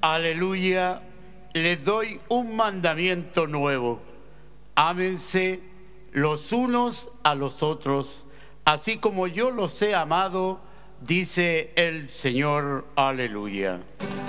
aleluya, les doy un mandamiento nuevo. Ámense los unos a los otros, así como yo los he amado, dice el Señor, aleluya.